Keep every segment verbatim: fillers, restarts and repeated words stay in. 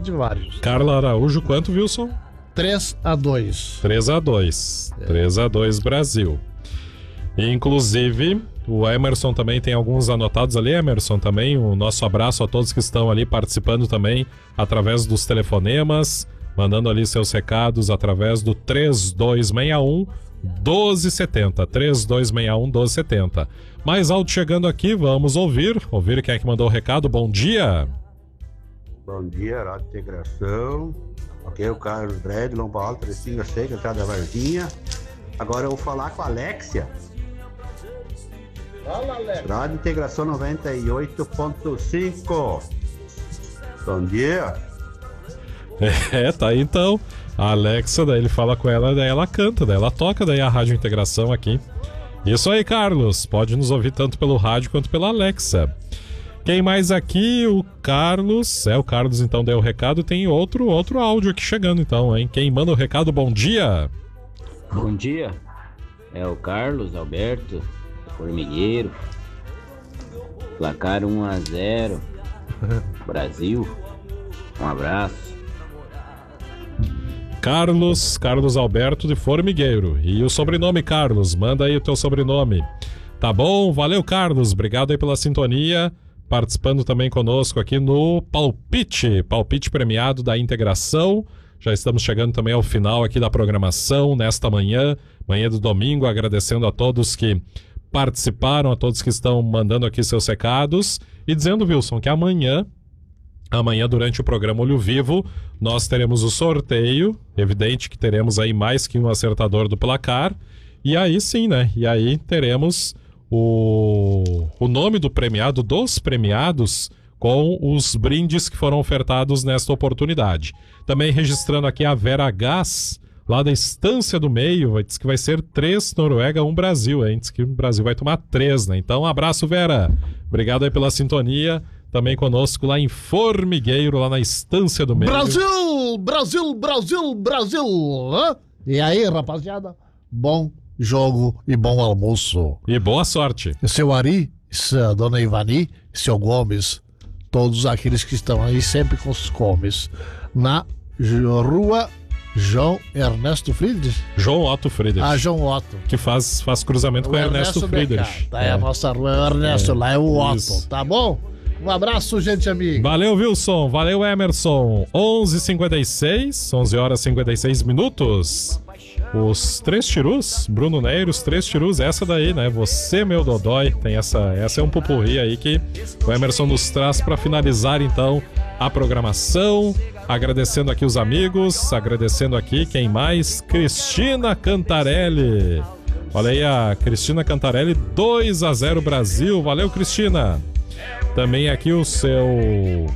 de vários. Carla Araújo, quanto, Wilson? três a dois. três a dois. É. três a dois Brasil. E, inclusive, o Emerson também tem alguns anotados ali, Emerson, também. O nosso abraço a todos que estão ali participando também através dos telefonemas, mandando ali seus recados através do três dois seis um, um dois sete zero. três dois seis um, um dois sete zero. Mais áudio chegando aqui, vamos ouvir. Ouvir quem é que mandou o recado. Bom dia. Bom dia, Rádio Integração. Aqui é o Carlos Dredd, Lomba Alta, Trecinho Seca, Entrada da Varginha. Agora eu vou falar com a Alexia. Fala, Alexia. Rádio Integração noventa e oito ponto cinco. Bom dia. É, tá aí então. A Alexa, daí ele fala com ela, daí ela canta, daí ela toca, daí a Rádio Integração aqui. Isso aí, Carlos. Pode nos ouvir tanto pelo rádio quanto pela Alexa. Quem mais aqui? O Carlos. É, o Carlos então deu o recado. Tem outro, outro áudio aqui chegando então, hein? Quem manda o recado, bom dia. Bom dia. É o Carlos Alberto, Formigueiro. Placar um a zero. Brasil. Um abraço. Carlos, Carlos Alberto de Formigueiro. E o sobrenome, Carlos? Manda aí o teu sobrenome. Tá bom? Valeu, Carlos. Obrigado aí pela sintonia. Participando também conosco aqui no Palpite, Palpite premiado da Integração. Já estamos chegando também ao final aqui da programação nesta manhã, manhã do domingo, agradecendo a todos que participaram, a todos que estão mandando aqui seus recados e dizendo, Wilson, que amanhã, amanhã durante o programa Olho Vivo, nós teremos o sorteio, evidente que teremos aí mais que um acertador do placar, e aí sim, né, e aí teremos O, o nome do premiado, dos premiados, com os brindes que foram ofertados nesta oportunidade. Também registrando aqui a Vera Gás, lá da Estância do Meio, diz que vai ser três Noruega, um Brasil, hein? Diz que o Brasil vai tomar três, né? Então, um abraço, Vera. Obrigado aí pela sintonia. Também conosco lá em Formigueiro, lá na Estância do Meio. Brasil, Brasil, Brasil, Brasil. Hã? E aí, rapaziada? Bom jogo e bom almoço. E boa sorte. Seu Ari, a dona Ivani, seu Gomes, todos aqueles que estão aí sempre com os comes. Na rua João Ernesto Friedrich. João Otto Friedrich. Ah, João Otto. Que faz, faz cruzamento o com Ernesto, Ernesto Friedrich. Tá, é. a nossa rua, o Ernesto, é. lá é o Otto, Isso. tá bom? Um abraço, gente amiga. Valeu, Wilson. Valeu, Emerson. onze e cinquenta e seis, onze horas e cinquenta e seis minutos. Os Três Tirus, Bruno Neiro, os Três Tirus, essa daí, né? Você, meu dodói, tem essa, essa é um pupurri aí que o Emerson nos traz para finalizar, então, a programação. Agradecendo aqui os amigos, agradecendo aqui, quem mais? Cristina Cantarelli. Olha aí a Cristina Cantarelli, dois a zero Brasil. Valeu, Cristina. Também aqui o seu...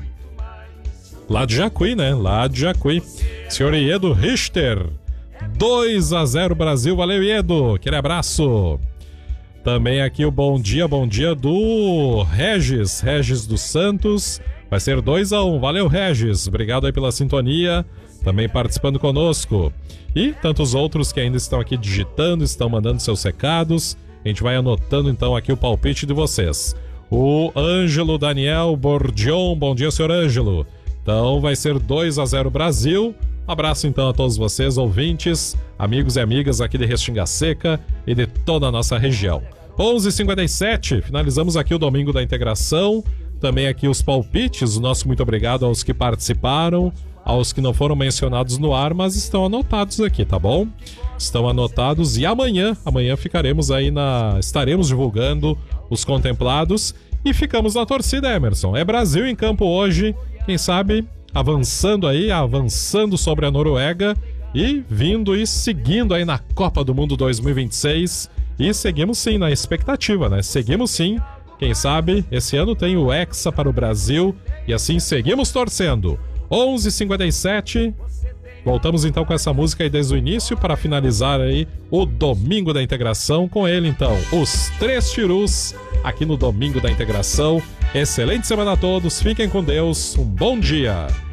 Lá de Jacuí, né? Lá de Jacuí. Senhor Iedo Richter. dois a zero Brasil, valeu Iedo, aquele abraço. Também aqui o bom dia, bom dia do Regis, Regis dos Santos, vai ser dois a um, valeu Regis, obrigado aí pela sintonia, também participando conosco. E tantos outros que ainda estão aqui digitando, estão mandando seus recados, a gente vai anotando então aqui o palpite de vocês. O Ângelo Daniel Bordion, bom dia senhor Ângelo, então vai ser dois a zero Brasil. Um abraço então a todos vocês, ouvintes, amigos e amigas aqui de Restinga Seca e de toda a nossa região. onze e cinquenta e sete, finalizamos aqui o Domingo da Integração, também aqui os palpites, o nosso muito obrigado aos que participaram, aos que não foram mencionados no ar, mas estão anotados aqui, tá bom? Estão anotados e amanhã, amanhã ficaremos aí na... estaremos divulgando os contemplados e ficamos na torcida, Emerson. É Brasil em campo hoje, quem sabe... avançando aí, avançando sobre a Noruega e vindo e seguindo aí na Copa do Mundo dois mil e vinte e seis. E seguimos sim na expectativa, né? Seguimos sim, quem sabe esse ano tem o Hexa para o Brasil e assim seguimos torcendo. onze e cinquenta e sete, voltamos então com essa música aí desde o início para finalizar aí o Domingo da Integração com ele então, os Três Tirus, aqui no Domingo da Integração. Excelente semana a todos, fiquem com Deus, um bom dia.